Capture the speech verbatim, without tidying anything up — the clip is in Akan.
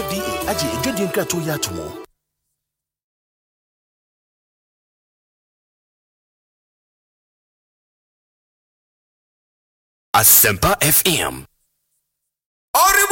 F D A agye edwadie nkrato ya atomo. Asempa F M.